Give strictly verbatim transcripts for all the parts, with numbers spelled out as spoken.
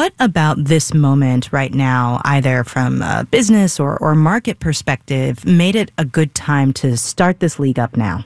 What about this moment right now, either from a business or, or market perspective, made it a good time to start this league up now?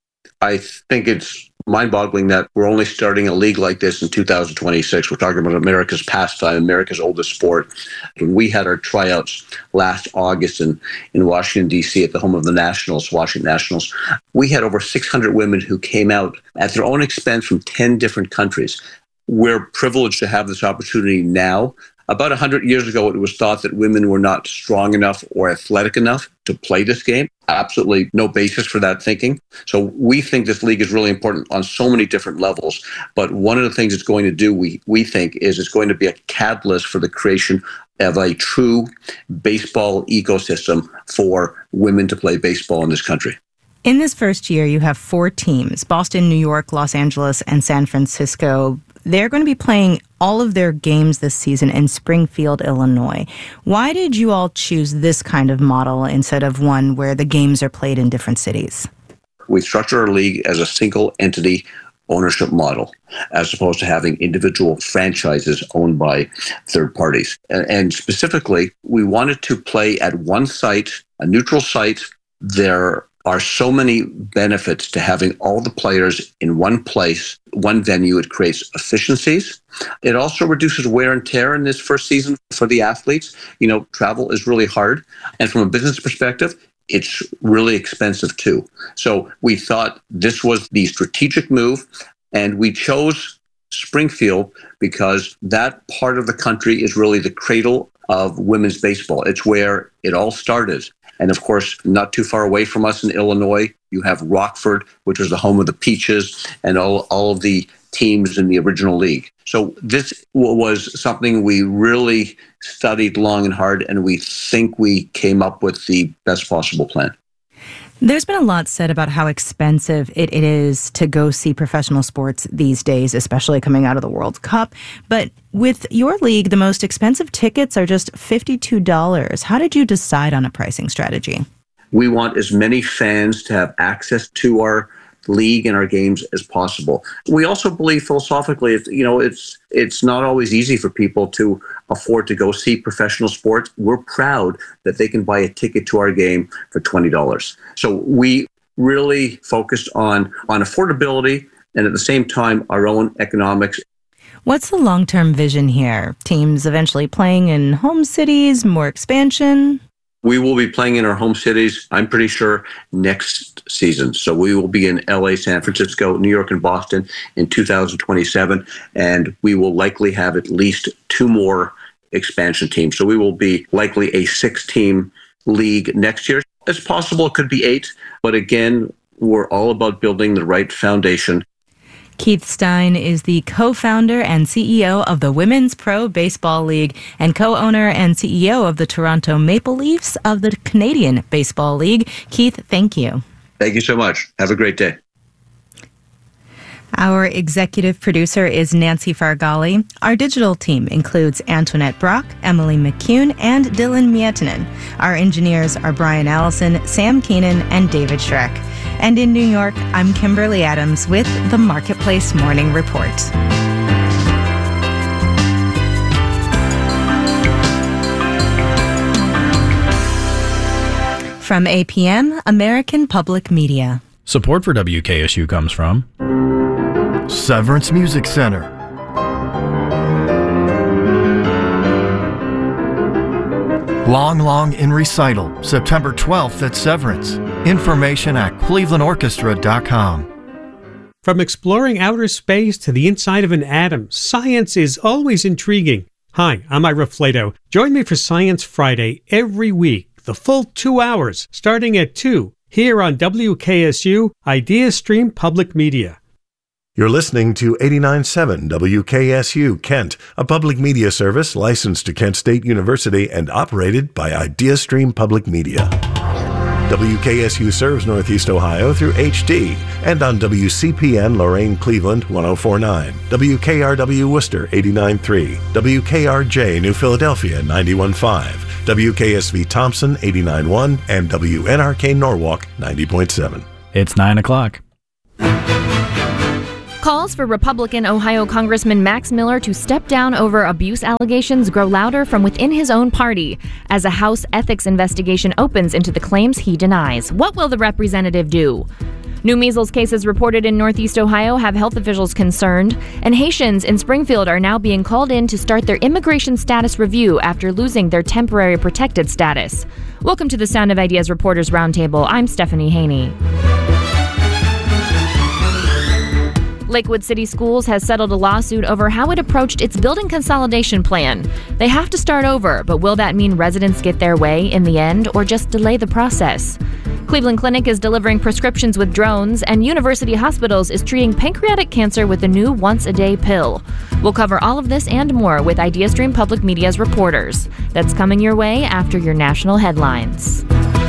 I think it's mind-boggling that we're only starting a league like this in two thousand twenty-six. We're talking about America's pastime, America's oldest sport. When we had our tryouts last August in, in Washington, D C at the home of the Nationals, Washington Nationals, we had over six hundred women who came out at their own expense from ten different countries. We're privileged to have this opportunity now. About one hundred years ago, it was thought that women were not strong enough or athletic enough to play this game. Absolutely no basis for that thinking. So we think this league is really important on so many different levels. But one of the things it's going to do, we, we think, is it's going to be a catalyst for the creation of a true baseball ecosystem for women to play baseball in this country. In this first year, you have four teams: Boston, New York, Los Angeles, and San Francisco. They're going to be playing all of their games this season in Springfield, Illinois. Why did you all choose this kind of model instead of one where the games are played in different cities? We structure our league as a single entity ownership model, as opposed to having individual franchises owned by third parties. And specifically, we wanted to play at one site, a neutral site. There are so many benefits to having all the players in one place, one venue. It creates efficiencies. It also reduces wear and tear in this first season for the athletes. You know, travel is really hard. And from a business perspective, it's really expensive too. So we thought this was the strategic move, and we chose Springfield because that part of the country is really the cradle of women's baseball. It's where it all started. And of course, not too far away from us in Illinois, you have Rockford, which is the home of the Peaches and all, all of the teams in the original league. So this was something we really studied long and hard, and we think we came up with the best possible plan. There's been a lot said about how expensive it is to go see professional sports these days, especially coming out of the World Cup. But with your league, the most expensive tickets are just fifty-two dollars. How did you decide on a pricing strategy? We want as many fans to have access to our league and our games as possible. We also believe philosophically, it's, you know, it's it's not always easy for people to afford to go see professional sports. We're proud that they can buy a ticket to our game for twenty dollars. So we really focused on, on affordability and at the same time, our own economics. What's the long-term vision here? Teams eventually playing in home cities, more expansion? We will be playing in our home cities, I'm pretty sure, next season. So we will be in L A, San Francisco, New York, and Boston in two thousand twenty-seven. And we will likely have at least two more expansion teams. So we will be likely a six-team league next year. It's possible it could be eight. But again, we're all about building the right foundation. Keith Stein is the co-founder and C E O of the Women's Pro Baseball League and co-owner and C E O of the Toronto Maple Leafs of the Canadian Baseball League. Keith, thank you. Thank you so much. Have a great day. Our executive producer is Nancy Fargali. Our digital team includes Antoinette Brock, Emily McCune, and Dylan Miettinen. Our engineers are Brian Allison, Sam Keenan, and David Schreck. And in New York, I'm Kimberly Adams with the Marketplace Morning Report. From A P M, American Public Media. Support for W K S U comes from Severance Music Center, Long Long in Recital, September twelfth at Severance. Information at cleveland orchestra dot com. From exploring outer space to the inside of an atom, science is always intriguing. Hi, I'm Ira Flato. Join me for Science Friday every week, the full two hours, starting at two, here on W K S U, Idea Stream Public Media. You're listening to eighty-nine point seven W K S U Kent, a public media service licensed to Kent State University and operated by IdeaStream Public Media. W K S U serves Northeast Ohio through H D and on W C P N Lorain Cleveland one oh four point nine, W K R W Worcester eighty-nine point three, W K R J New Philadelphia ninety-one point five, W K S V Thompson eighty-nine point one, and W N R K Norwalk ninety point seven. It's nine o'clock. Calls for Republican Ohio Congressman Max Miller to step down over abuse allegations grow louder from within his own party as a House ethics investigation opens into the claims he denies. What will the representative do? New measles cases reported in Northeast Ohio have health officials concerned, and Haitians in Springfield are now being called in to start their immigration status review after losing their temporary protected status. Welcome to the Sound of Ideas Reporters Roundtable. I'm Stephanie Haney. Lakewood City Schools has settled a lawsuit over how it approached its building consolidation plan. They have to start over, but will that mean residents get their way in the end or just delay the process? Cleveland Clinic is delivering prescriptions with drones, and University Hospitals is treating pancreatic cancer with a new once-a-day pill. We'll cover all of this and more with IdeaStream Public Media's reporters. That's coming your way after your national headlines.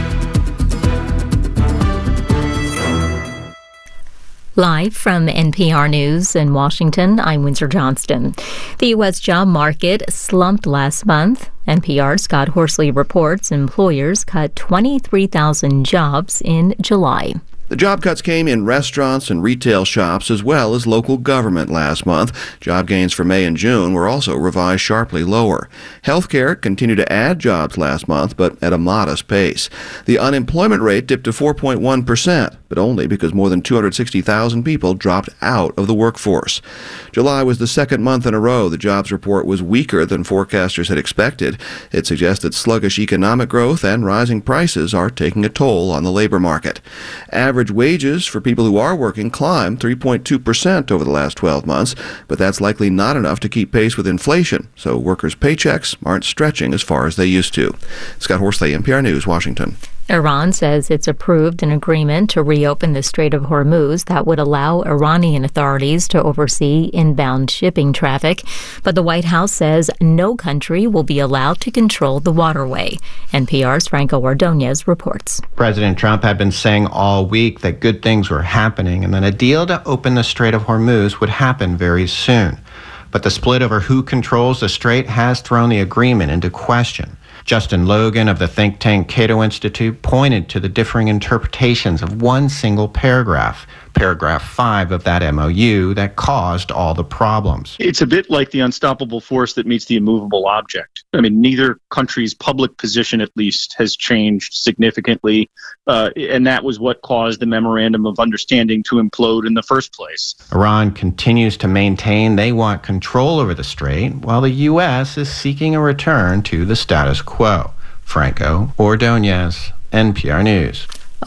Live from N P R News in Washington, I'm Windsor Johnston. The U S job market slumped last month. N P R's Scott Horsley reports employers cut twenty-three thousand jobs in July. The job cuts came in restaurants and retail shops as well as local government last month. Job gains for May and June were also revised sharply lower. Healthcare continued to add jobs last month, but at a modest pace. The unemployment rate dipped to four point one percent, but only because more than two hundred sixty thousand people dropped out of the workforce. July was the second month in a row the jobs report was weaker than forecasters had expected. It suggests that sluggish economic growth and rising prices are taking a toll on the labor market. Average Average wages for people who are working climbed three point two percent over the last twelve months, but that's likely not enough to keep pace with inflation, so workers' paychecks aren't stretching as far as they used to. Scott Horsley, N P R News, Washington. Iran says it's approved an agreement to reopen the Strait of Hormuz that would allow Iranian authorities to oversee inbound shipping traffic. But the White House says no country will be allowed to control the waterway. N P R's Franco Ordonez reports. President Trump had been saying all week that good things were happening and that a deal to open the Strait of Hormuz would happen very soon. But the split over who controls the strait has thrown the agreement into question. Justin Logan of the think tank Cato Institute pointed to the differing interpretations of one single paragraph, paragraph five of that M O U, that caused all the problems. It's a bit like the unstoppable force that meets the immovable object. I mean, neither country's public position, at least, has changed significantly, uh, and that was what caused the memorandum of understanding to implode in the first place. Iran continues to maintain they want control over the strait, while the U S is seeking a return to the status quo. Franco Ordonez, N P R News.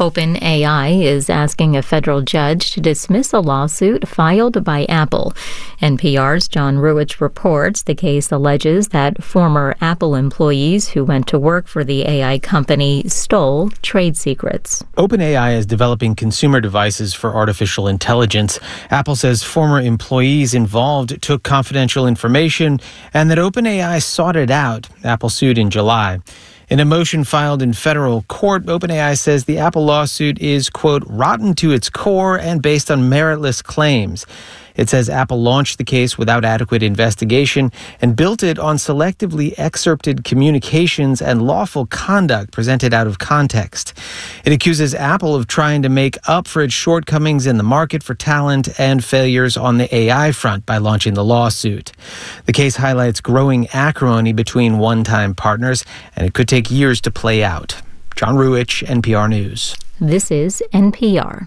OpenAI is asking a federal judge to dismiss a lawsuit filed by Apple. N P R's John Ruwitch reports the case alleges that former Apple employees who went to work for the A I company stole trade secrets. OpenAI is developing consumer devices for artificial intelligence. Apple says former employees involved took confidential information and that OpenAI sought it out. Apple sued in July. In a motion filed in federal court, OpenAI says the Apple lawsuit is, quote, rotten to its core and based on meritless claims. It says Apple launched the case without adequate investigation and built it on selectively excerpted communications and lawful conduct presented out of context. It accuses Apple of trying to make up for its shortcomings in the market for talent and failures on the A I front by launching the lawsuit. The case highlights growing acrimony between one-time partners, and it could take years to play out. John Ruwitch, N P R News. This is N P R.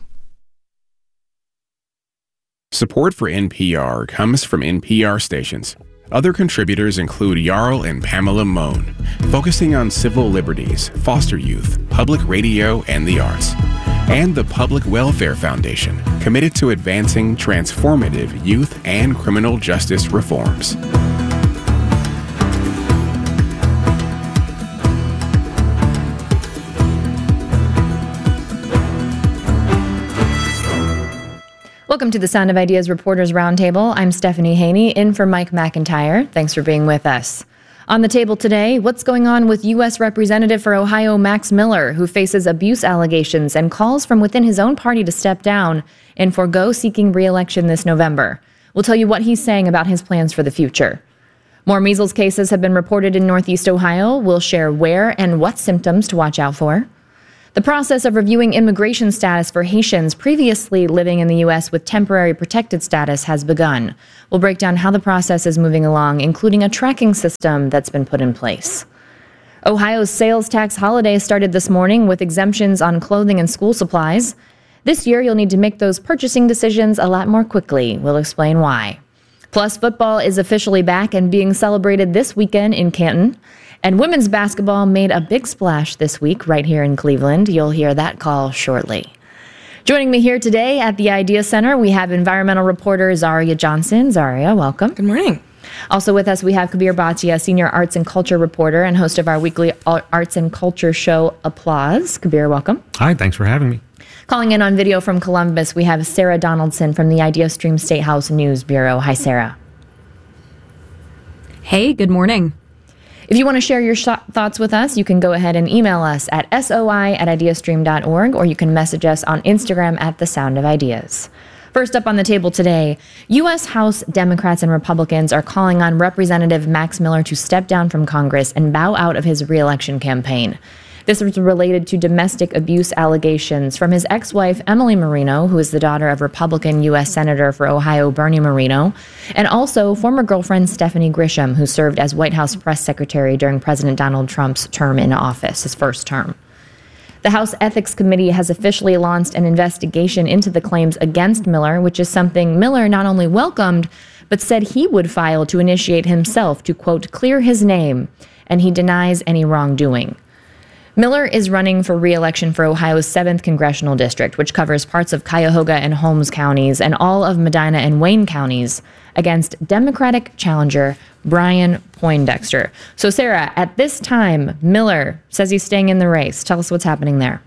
Support for N P R comes from N P R stations. Other contributors include Jarl and Pamela Mohn, focusing on civil liberties, foster youth, public radio, and the arts. And the Public Welfare Foundation, committed to advancing transformative youth and criminal justice reforms. Welcome to the Sound of Ideas Reporters Roundtable. I'm Stephanie Haney, in for Mike McIntyre. Thanks for being with us. On the table today, what's going on with U S Representative for Ohio Max Miller, who faces abuse allegations and calls from within his own party to step down and forego seeking re-election this November. We'll tell you what he's saying about his plans for the future. More measles cases have been reported in Northeast Ohio. We'll share where and what symptoms to watch out for. The process of reviewing immigration status for Haitians previously living in the U S with temporary protected status has begun. We'll break down how the process is moving along, including a tracking system that's been put in place. Ohio's sales tax holiday started this morning with exemptions on clothing and school supplies. This year, you'll need to make those purchasing decisions a lot more quickly. We'll explain why. Plus, football is officially back and being celebrated this weekend in Canton. And women's basketball made a big splash this week right here in Cleveland. You'll hear that call shortly. Joining me here today at the Idea Center, we have environmental reporter Zaria Johnson. Zaria, welcome. Good morning. Also with us, we have Kabir Bhatia, senior arts and culture reporter and host of our weekly arts and culture show, Applause. Kabir, welcome. Hi, thanks for having me. Calling in on video from Columbus, we have Sarah Donaldson from the IdeaStream State House News Bureau. Hi, Sarah. Hey, good morning. If you want to share your sh- thoughts with us, you can go ahead and email us at soi at ideastream dot org, or you can message us on Instagram at The Sound of Ideas. First up on the table today, U S House Democrats and Republicans are calling on Representative Max Miller to step down from Congress and bow out of his re-election campaign. This was related to domestic abuse allegations from his ex-wife, Emily Marino, who is the daughter of Republican U S Senator for Ohio, Bernie Marino, and also former girlfriend Stephanie Grisham, who served as White House press secretary during President Donald Trump's term in office, his first term. The House Ethics Committee has officially launched an investigation into the claims against Miller, which is something Miller not only welcomed, but said he would file to initiate himself to, quote, clear his name, and he denies any wrongdoing. Miller is running for re-election for Ohio's seventh Congressional District, which covers parts of Cuyahoga and Holmes counties and all of Medina and Wayne counties, against Democratic challenger Brian Poindexter. So, Sarah, at this time, Miller says he's staying in the race. Tell us what's happening there.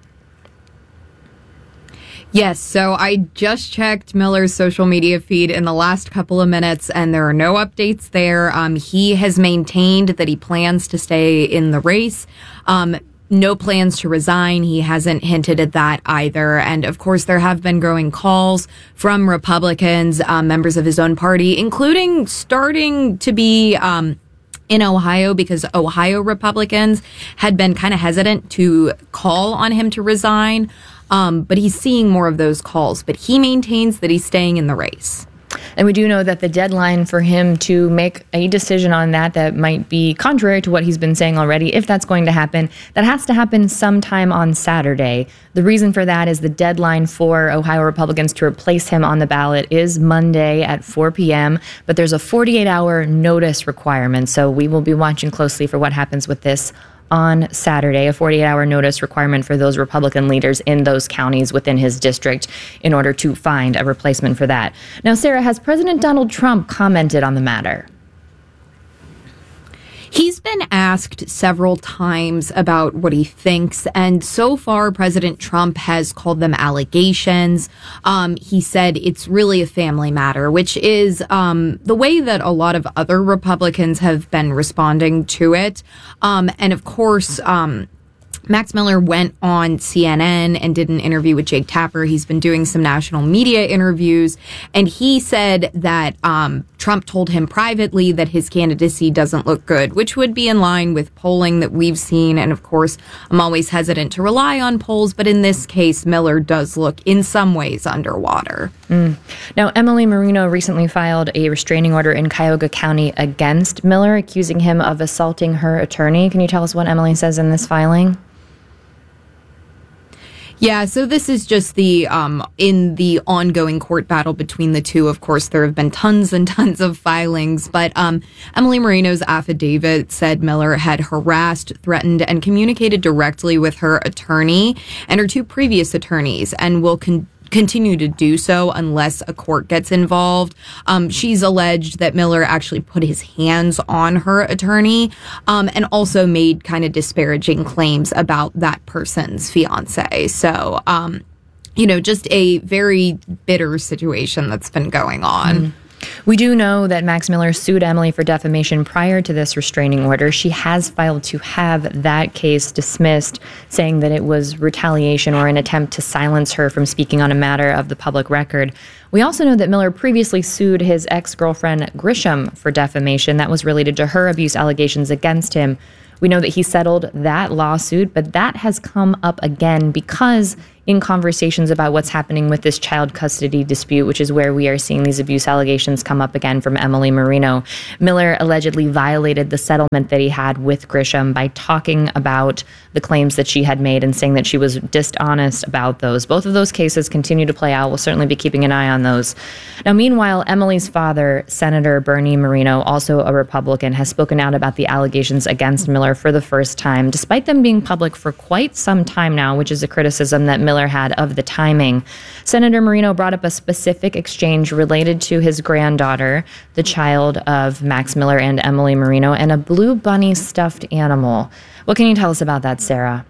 Yes, so I just checked Miller's social media feed in the last couple of minutes, and there are no updates there. Um, he has maintained that he plans to stay in the race. Um, No plans to resign. He hasn't hinted at that either. And of course, there have been growing calls from Republicans, um, members of his own party, including starting to be um, in Ohio, because Ohio Republicans had been kind of hesitant to call on him to resign. Um, but he's seeing more of those calls. But he maintains that he's staying in the race. And we do know that the deadline for him to make a decision on that that might be contrary to what he's been saying already, if that's going to happen, that has to happen sometime on Saturday. The reason for that is the deadline for Ohio Republicans to replace him on the ballot is Monday at four p.m., but there's a forty-eight hour notice requirement, so we will be watching closely for what happens with this on Saturday, a forty-eight hour notice requirement for those Republican leaders in those counties within his district in order to find a replacement for that. Now, Sarah, has President Donald Trump commented on the matter? He's been asked several times about what he thinks, and so far President Trump has called them allegations. Um, he said it's really a family matter, which is um, the way that a lot of other Republicans have been responding to it. Um, and of course, um, Max Miller went on C N N and did an interview with Jake Tapper. He's been doing some national media interviews, and he said that um, Trump told him privately that his candidacy doesn't look good, which would be in line with polling that we've seen. And of course, I'm always hesitant to rely on polls, but in this case, Miller does look in some ways underwater. Mm. Now, Emily Marino recently filed a restraining order in Cuyahoga County against Miller, accusing him of assaulting her attorney. Can you tell us what Emily says in this filing? Yeah, so this is just the, um, in the ongoing court battle between the two. Of course, there have been tons and tons of filings, but um, Emily Marino's affidavit said Miller had harassed, threatened, and communicated directly with her attorney and her two previous attorneys, and will con- continue to do so unless a court gets involved. Um, she's alleged that Miller actually put his hands on her attorney, um, and also made kind of disparaging claims about that person's fiance. So, um, you know, just a very bitter situation that's been going on. Mm. We do know that Max Miller sued Emily for defamation prior to this restraining order. She has filed to have that case dismissed, saying that it was retaliation or an attempt to silence her from speaking on a matter of the public record. We also know that Miller previously sued his ex-girlfriend Grisham for defamation that was related to her abuse allegations against him We know that he settled that lawsuit, but that has come up again because in conversations about what's happening with this child custody dispute, which is where we are seeing these abuse allegations come up again from Emily Marino, Miller allegedly violated the settlement that he had with Grisham by talking about the claims that she had made and saying that she was dishonest about those. Both of those cases continue to play out. We'll certainly be keeping an eye on those. Now, meanwhile, Emily's father, Senator Bernie Moreno, also a Republican, has spoken out about the allegations against Miller for the first time, despite them being public for quite some time now, which is a criticism that Miller had of the timing. Senator Moreno brought up a specific exchange related to his granddaughter, the child of Max Miller and Emily Marino, and a blue bunny stuffed animal. What can you tell us about that, Sarah?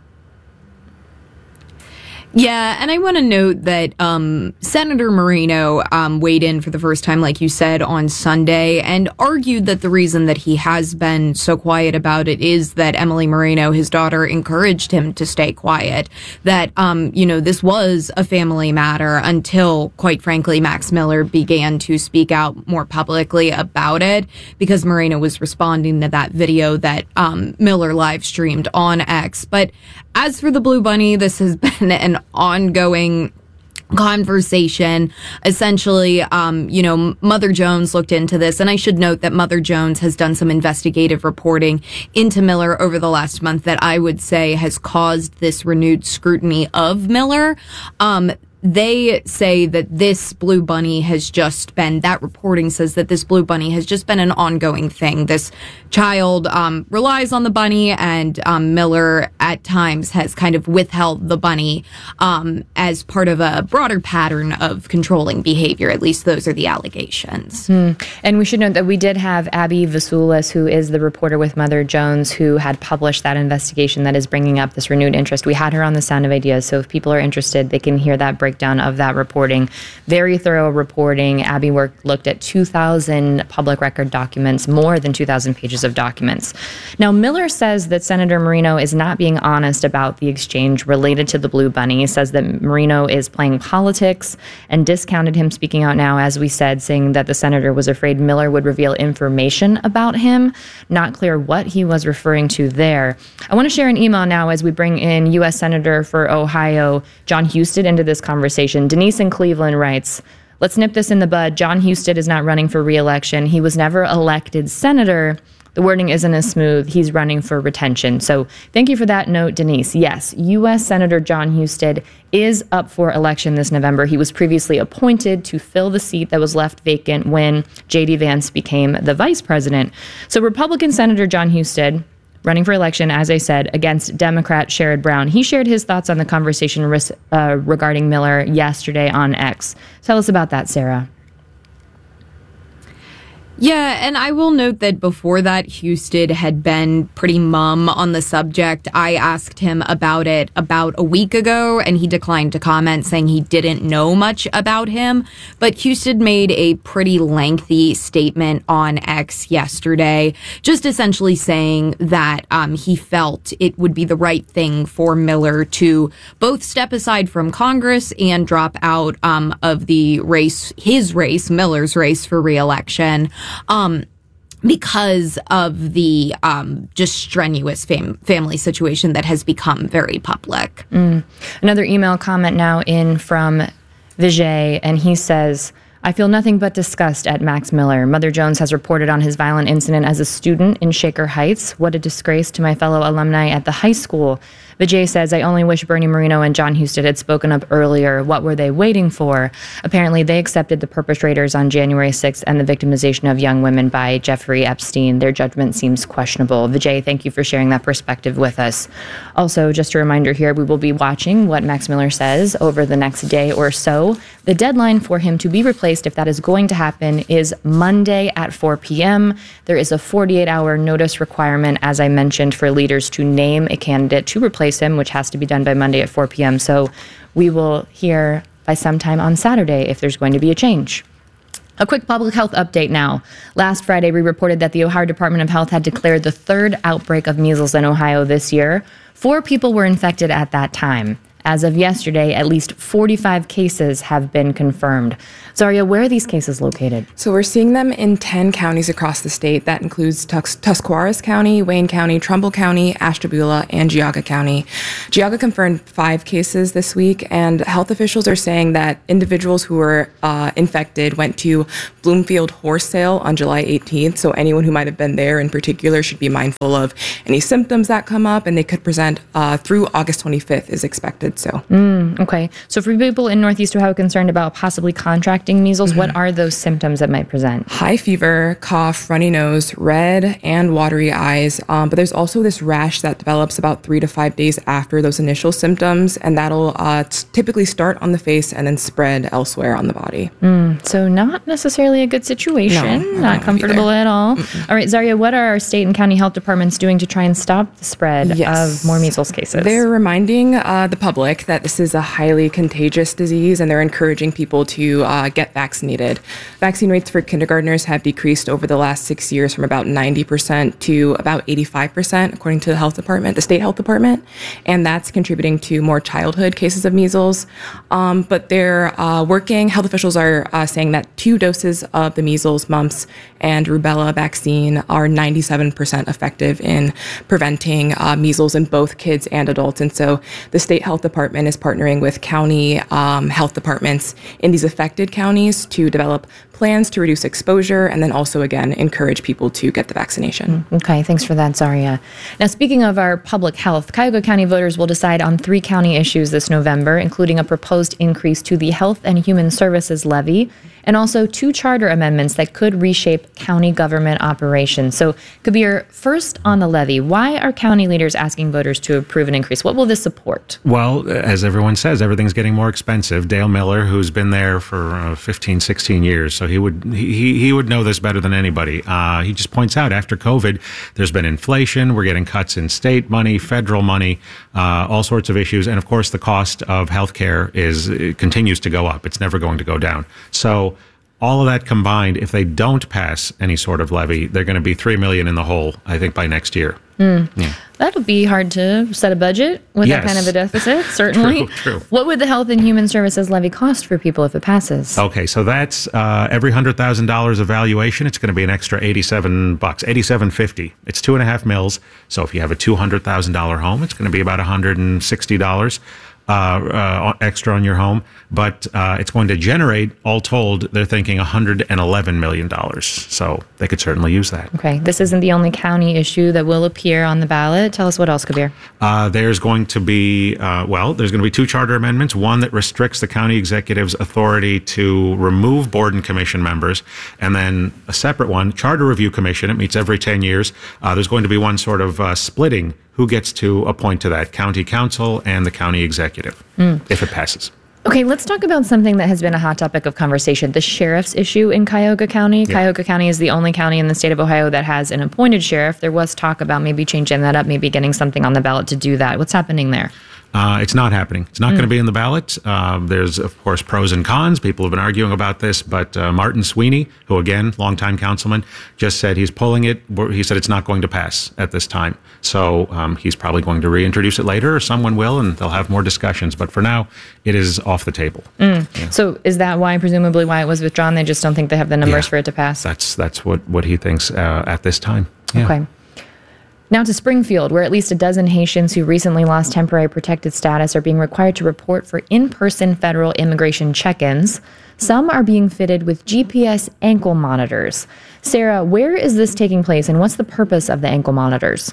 Yeah, and I want to note that um, Senator Moreno um, weighed in for the first time, like you said, on Sunday and argued that the reason that he has been so quiet about it is that Emily Moreno, his daughter, encouraged him to stay quiet. That, um, you know, this was a family matter until, quite frankly, Max Miller began to speak out more publicly about it because Moreno was responding to that video that um, Miller live streamed on X. But as for the Blue Bunny, this has been an ongoing conversation. Essentially, um, you know, Mother Jones looked into this, and I should note that Mother Jones has done some investigative reporting into Miller over the last month that I would say has caused this renewed scrutiny of Miller. Um, They say that this Blue Bunny has just been, that reporting says that this Blue Bunny has just been an ongoing thing. This child um, relies on the bunny, and um, Miller at times has kind of withheld the bunny um, as part of a broader pattern of controlling behavior. At least those are the allegations. Hmm. And we should note that we did have Abby Vasulis, who is the reporter with Mother Jones, who had published that investigation that is bringing up this renewed interest. We had her on the Sound of Ideas, so if people are interested, they can hear that break breakdown of that reporting. Very thorough reporting. Abby work, looked at two thousand public record documents, more than two thousand pages of documents. Now, Miller says that Senator Marino is not being honest about the exchange related to the Blue Bunny. He says that Marino is playing politics and discounted him speaking out now, as we said, saying that the senator was afraid Miller would reveal information about him. Not clear what he was referring to there. I want to share an email now as we bring in U S Senator for Ohio, Jon Husted, into this conversation. Denise in Cleveland writes, let's nip this in the bud. Jon Husted is not running for re-election. He was never elected senator. The wording isn't as smooth. He's running for retention. So thank you for that note, Denise. Yes, U S Senator Jon Husted is up for election this November. He was previously appointed to fill the seat that was left vacant when J D Vance became the vice president. So Republican Senator Jon Husted, running for election, as I said, against Democrat Sherrod Brown. He shared his thoughts on the conversation uh, regarding Miller yesterday on X. Tell us about that, Sarah. Yeah, and I will note that before that, Husted had been pretty mum on the subject. I asked him about it about a week ago, and he declined to comment, saying he didn't know much about him. But Husted made a pretty lengthy statement on X yesterday, just essentially saying that um, he felt it would be the right thing for Miller to both step aside from Congress and drop out um, of the race, his race, Miller's race for re-election. Um, because of the um, just strenuous fam- family situation that has become very public. Mm. Another email comment now in from Vijay, and he says, I feel nothing but disgust at Max Miller. Mother Jones has reported on his violent incident as a student in Shaker Heights. What a disgrace to my fellow alumni at the high school. Vijay says, I only wish Bernie Moreno and Jon Husted had spoken up earlier. What were they waiting for? Apparently, they accepted the perpetrators on January sixth and the victimization of young women by Jeffrey Epstein. Their judgment seems questionable. Vijay, thank you for sharing that perspective with us. Also, just a reminder here, we will be watching what Max Miller says over the next day or so. The deadline for him to be replaced, if that is going to happen, is Monday at four p.m. There is a forty-eight hour notice requirement, as I mentioned, for leaders to name a candidate to replace him, which has to be done by Monday at four p.m. So we will hear by sometime on Saturday if there's going to be a change. A quick public health update now. Last Friday, we reported that the Ohio Department of Health had declared the third outbreak of measles in Ohio this year. Four people were infected at that time. As of yesterday, at least forty-five cases have been confirmed. Zaria, where are these cases located? So we're seeing them in ten counties across the state. That includes Tus- Tuscarawas County, Wayne County, Trumbull County, Ashtabula, and Geauga County. Geauga confirmed five cases this week, and health officials are saying that individuals who were uh, infected went to Bloomfield Horse Sale on July eighteenth. So anyone who might have been there in particular should be mindful of any symptoms that come up, and they could present uh, through August twenty-fifth is expected. So, mm, okay. So for people in Northeast Ohio concerned about possibly contracting measles, mm-hmm. what are those symptoms that might present? High fever, cough, runny nose, red and watery eyes. Um, but there's also this rash that develops about three to five days after those initial symptoms, and that'll uh, t- typically start on the face and then spread elsewhere on the body. Mm, so not necessarily a good situation. No, not comfortable either. at all. Mm-mm. All right, Zaria, what are our state and county health departments doing to try and stop the spread yes. of more measles cases? They're reminding uh, the public that this is a highly contagious disease, and they're encouraging people to uh, get vaccinated. Vaccine rates for kindergartners have decreased over the last six years from about ninety percent to about eighty-five percent, according to the health department, the state health department, and that's contributing to more childhood cases of measles. Um, but they're uh, working, health officials are uh, saying that two doses of the measles, mumps, and rubella vaccine are ninety-seven percent effective in preventing uh, measles in both kids and adults. And so the state health department is partnering with county um, health departments in these affected counties to develop plans to reduce exposure and then also, again, encourage people to get the vaccination. Okay, thanks for that, Zaria. Now, speaking of our public health, Cuyahoga County voters will decide on three county issues this November, including a proposed increase to the Health and Human Services levy, and also two charter amendments that could reshape county government operations. So, Kabir, first on the levy, why are county leaders asking voters to approve an increase? What will this support? Well, as everyone says, everything's getting more expensive. Dale Miller, who's been there for uh, fifteen, sixteen years, so he would he he would know this better than anybody. Uh, he just points out after COVID, there's been inflation. We're getting cuts in state money, federal money, uh, all sorts of issues, and of course, the cost of healthcare is it continues to go up. It's never going to go down. So. All of that combined, if they don't pass any sort of levy, they're going to be three million in the hole, I think, by next year. Mm. Yeah. That'll be hard to set a budget with Yes. that kind of a deficit, certainly. True, true. What would the Health and Human Services levy cost for people if it passes? Okay, so that's uh, every one hundred thousand dollars evaluation, it's going to be an extra eighty-seven bucks, eighty-seven fifty. It's two and a half mils. So if you have a two hundred thousand dollars home, it's going to be about one hundred sixty dollars. Uh, uh, extra on your home, but uh, it's going to generate, all told, they're thinking one hundred eleven million dollars. So they could certainly use that. Okay, this isn't the only county issue that will appear on the ballot. Tell us what else, Kabir. Uh, there's going to be, uh, well, there's going to be two charter amendments. One that restricts the county executive's authority to remove board and commission members, and then a separate one, Charter Review Commission. It meets every ten years. Uh, there's going to be one sort of uh, splitting who gets to appoint to that, county council and the county executive, Mm. if it passes. Okay, let's talk about something that has been a hot topic of conversation, the sheriff's issue in Cuyahoga County. Yeah. Cuyahoga County is the only county in the state of Ohio that has an appointed sheriff. There was talk about maybe changing that up, maybe getting something on the ballot to do that. What's happening there? Uh, it's not happening. It's not Mm. going to be in the ballot. Um, there's, of course, pros and cons. People have been arguing about this, but uh, Martin Sweeney, who, again, longtime councilman, just said he's pulling it. He said it's not going to pass at this time. So um, he's probably going to reintroduce it later, or someone will, and they'll have more discussions. But for now, it is off the table. Mm. Yeah. So is that why, presumably, why it was withdrawn? They just don't think they have the numbers Yeah. for it to pass? That's that's what, what he thinks uh, at this time. Yeah. Okay. Now to Springfield, where at least a dozen Haitians who recently lost temporary protected status are being required to report for in-person federal immigration check-ins. Some are being fitted with G P S ankle monitors. Sarah, where is this taking place, and what's the purpose of the ankle monitors?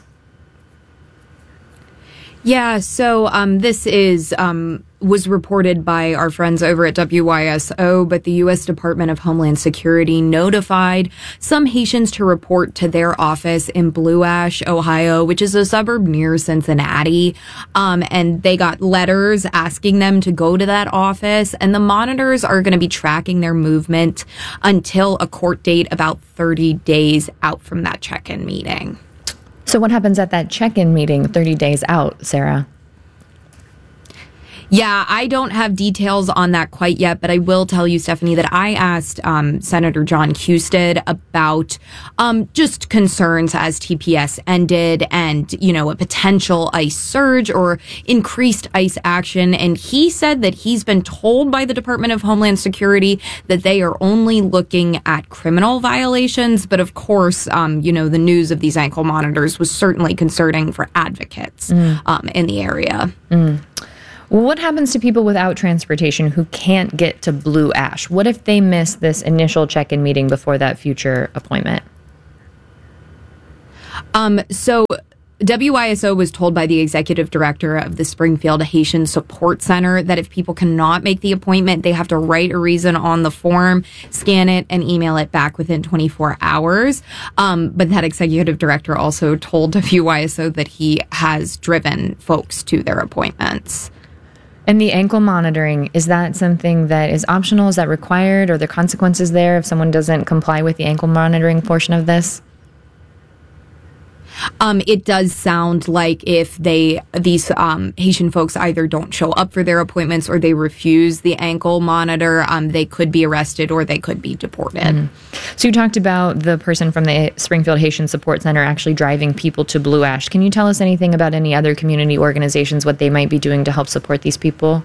Yeah, so um, this is um, was reported by our friends over at W Y S O, but the U S Department of Homeland Security notified some Haitians to report to their office in Blue Ash, Ohio, which is a suburb near Cincinnati. Um, and they got letters asking them to go to that office, and the monitors are going to be tracking their movement until a court date about thirty days out from that check-in meeting. So what happens at that check-in meeting thirty days out, Sarah? Yeah, I don't have details on that quite yet, but I will tell you, Stephanie, that I asked um, Senator John Husted about um, just concerns as T P S ended and, you know, a potential ICE surge or increased ICE action. And he said that he's been told by the Department of Homeland Security that they are only looking at criminal violations. But of course, um, you know, the news of these ankle monitors was certainly concerning for advocates mm. um, in the area. Mm. What happens to people without transportation who can't get to Blue Ash? What if they miss this initial check-in meeting before that future appointment? Um, so W I S O was told by the executive director of the Springfield Haitian Support Center that if people cannot make the appointment, they have to write a reason on the form, scan it, and email it back within twenty-four hours. Um, but that executive director also told W I S O that he has driven folks to their appointments. And the ankle monitoring, is that something that is optional? Is that required? Are there consequences there if someone doesn't comply with the ankle monitoring portion of this? Um, it does sound like if they, these um, Haitian folks either don't show up for their appointments or they refuse the ankle monitor, um, they could be arrested or they could be deported. Mm-hmm. So you talked about the person from the Springfield Haitian Support Center actually driving people to Blue Ash. Can you tell us anything about any other community organizations, what they might be doing to help support these people?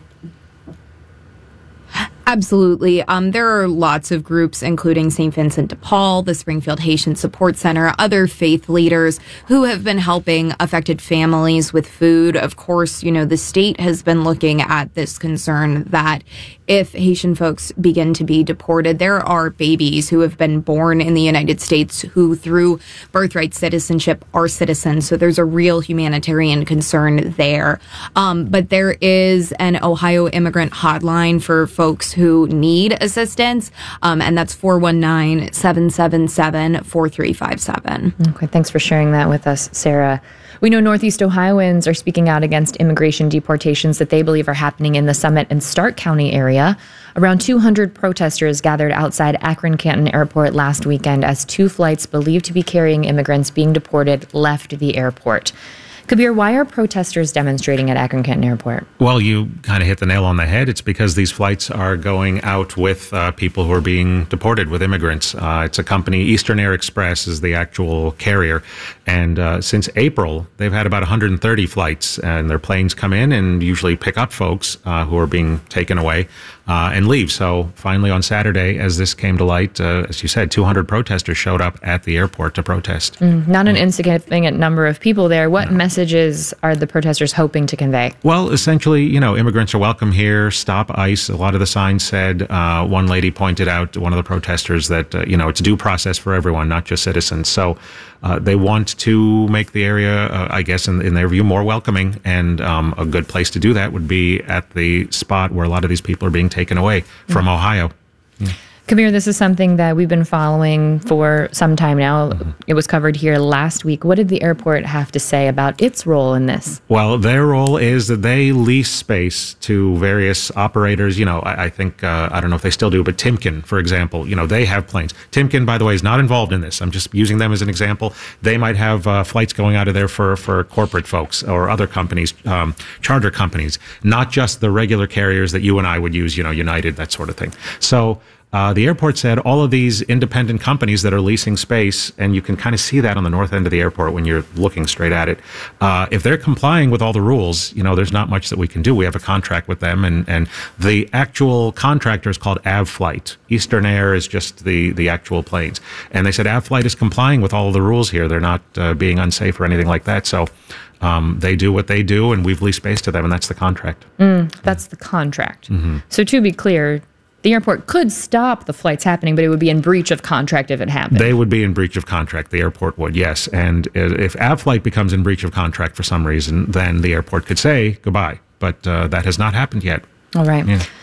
Absolutely. Um, there are lots of groups, including Saint Vincent de Paul, the Springfield Haitian Support Center, other faith leaders who have been helping affected families with food. Of course, you know, the state has been looking at this concern that if Haitian folks begin to be deported, there are babies who have been born in the United States who, through birthright citizenship, are citizens. So there's a real humanitarian concern there. Um, but there is an Ohio immigrant hotline for folks who need assistance, um, and that's four one nine, seven seven seven, four three five seven. Okay, thanks for sharing that with us, Sarah. We know Northeast Ohioans are speaking out against immigration deportations that they believe are happening in the Summit and Stark County area. Around two hundred protesters gathered outside Akron-Canton Airport last weekend as two flights believed to be carrying immigrants being deported left the airport. Kabir, why are protesters demonstrating at Akron-Canton Airport? Well, you kind of hit the nail on the head. It's because these flights are going out with uh, people who are being deported, with immigrants. Uh, it's a company, Eastern Air Express is the actual carrier. And uh, since April, they've had about one hundred thirty flights, and their planes come in and usually pick up folks uh, who are being taken away uh, and leave. So finally on Saturday, as this came to light, uh, as you said, two hundred protesters showed up at the airport to protest. Mm, not an insignificant number of people there. What no. messages are the protesters hoping to convey? Well, essentially, you know, immigrants are welcome here. Stop ICE. A lot of the signs said. Uh, one lady pointed out, one of the protesters, that, uh, you know, it's due process for everyone, not just citizens. So uh, they want to make the area, uh, I guess, in, in their view, more welcoming. And um, a good place to do that would be at the spot where a lot of these people are being taken away from mm. Ohio. Yeah. Kabir, this is something that we've been following for some time now. Mm-hmm. It was covered here last week. What did the airport have to say about its role in this? Well, their role is that they lease space to various operators. You know, I, I think, uh, I don't know if they still do, but Timken, for example, you know, they have planes. Timken, by the way, is not involved in this. I'm just using them as an example. They might have uh, flights going out of there for, for corporate folks or other companies, um, charter companies, not just the regular carriers that you and I would use, you know, United, that sort of thing. So, Uh, the airport said all of these independent companies that are leasing space, and you can kind of see that on the north end of the airport when you're looking straight at it, uh, if they're complying with all the rules, you know, there's not much that we can do. We have a contract with them, and, and the actual contractor is called Avflight. Eastern Air is just the, the actual planes. And they said Avflight is complying with all of the rules here. They're not uh, being unsafe or anything like that. So um, they do what they do, and we've leased space to them, and that's the contract. Mm, that's the contract. Mm-hmm. So to be clear, the airport could stop the flights happening, but it would be in breach of contract if it happened. They would be in breach of contract. The airport would, yes. And if Avflight becomes in breach of contract for some reason, then the airport could say goodbye. But uh, that has not happened yet. All right. Yeah.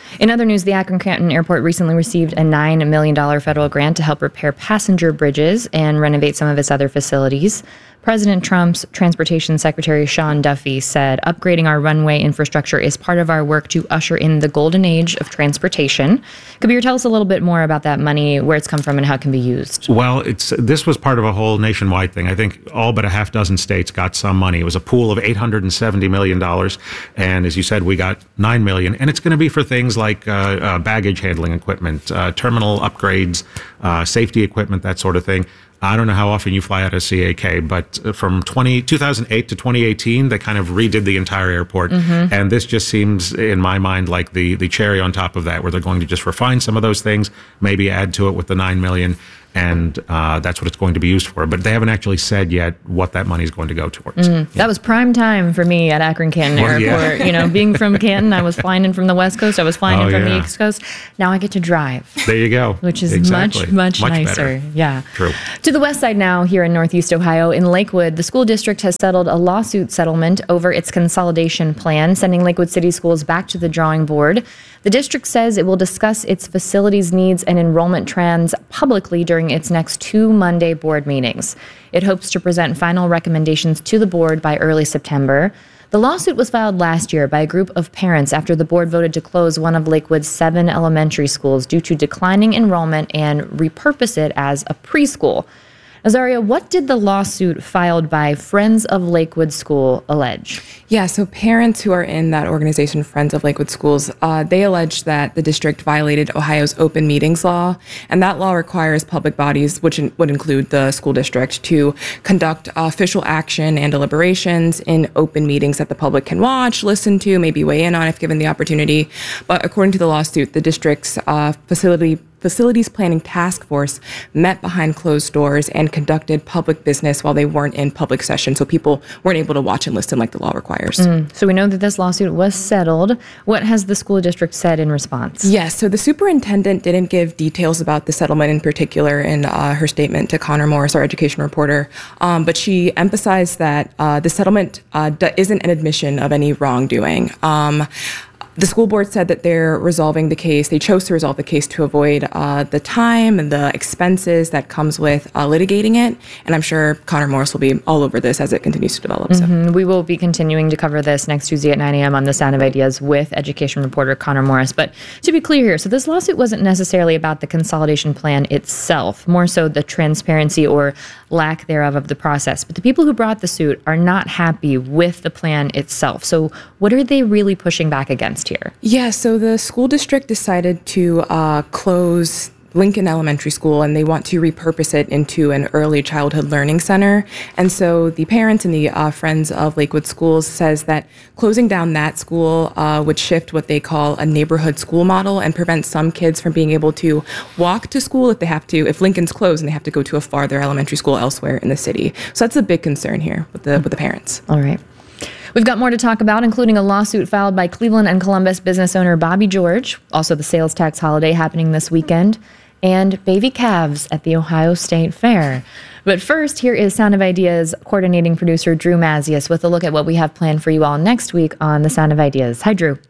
In other news, the Akron-Canton Airport recently received a nine million dollars federal grant to help repair passenger bridges and renovate some of its other facilities. President Trump's Transportation Secretary Sean Duffy said upgrading our runway infrastructure is part of our work to usher in the golden age of transportation. Kabir, tell us a little bit more about that money, where it's come from, and how it can be used. Well, it's this was part of a whole nationwide thing. I think all but a half dozen states got some money. It was a pool of eight hundred seventy million dollars. And as you said, we got nine million dollars. And it's going to be for things like uh, uh, baggage handling equipment, uh, terminal upgrades, uh, safety equipment, that sort of thing. I don't know how often you fly out of C A K, but from twenty, two thousand eight to twenty eighteen, they kind of redid the entire airport. Mm-hmm. And this just seems, in my mind, like the, the cherry on top of that, where they're going to just refine some of those things, maybe add to it with the nine million dollars. And uh, that's what it's going to be used for. But they haven't actually said yet what that money is going to go towards. Mm, that was prime time for me at Akron-Canton well, Airport. Yeah. You know, being from Canton, I was flying in from the West Coast. I was flying oh, in from yeah. the East Coast. Now I get to drive. There you go. Which is exactly. much, much, much nicer. Better. Yeah. True. To the west side now, here in Northeast Ohio, in Lakewood, the school district has settled a lawsuit settlement over its consolidation plan, sending Lakewood City Schools back to the drawing board. The district says it will discuss its facilities needs and enrollment trends publicly during its next two Monday board meetings. It hopes to present final recommendations to the board by early September. The lawsuit was filed last year by a group of parents after the board voted to close one of Lakewood's seven elementary schools due to declining enrollment and repurpose it as a preschool. Azaria, what did the lawsuit filed by Friends of Lakewood School allege? Yeah, so parents who are in that organization, Friends of Lakewood Schools, uh, they allege that the district violated Ohio's open meetings law, and that law requires public bodies, which in, would include the school district, to conduct official action and deliberations in open meetings that the public can watch, listen to, maybe weigh in on if given the opportunity. But according to the lawsuit, the district's uh, facility Facilities Planning Task Force met behind closed doors and conducted public business while they weren't in public session, so people weren't able to watch and listen like the law requires. Mm. So we know that this lawsuit was settled. What has the school district said in response? Yes, so the superintendent didn't give details about the settlement in particular in uh, her statement to Connor Morris, our education reporter, um, but she emphasized that uh, the settlement uh, d- isn't an admission of any wrongdoing. Um, The school board said that they're resolving the case. They chose to resolve the case to avoid uh, the time and the expenses that comes with uh, litigating it. And I'm sure Connor Morris will be all over this as it continues to develop. So. Mm-hmm. We will be continuing to cover this next Tuesday at nine a.m. on The Sound of Ideas with education reporter Connor Morris. But to be clear here, so this lawsuit wasn't necessarily about the consolidation plan itself, more so the transparency or lack thereof of the process. But the people who brought the suit are not happy with the plan itself. So what are they really pushing back against here? Yeah, so the school district decided to uh, close Lincoln Elementary School, and they want to repurpose it into an early childhood learning center. And so the parents and the uh, Friends of Lakewood Schools says that closing down that school uh, would shift what they call a neighborhood school model and prevent some kids from being able to walk to school if they have to, if Lincoln's closed and they have to go to a farther elementary school elsewhere in the city. So that's a big concern here with the with the parents. All right. We've got more to talk about, including a lawsuit filed by Cleveland and Columbus business owner Bobby George, also the sales tax holiday happening this weekend, and baby calves at the Ohio State Fair. But first, here is Sound of Ideas coordinating producer Drew Mazius with a look at what we have planned for you all next week on The Sound of Ideas. Hi, Drew.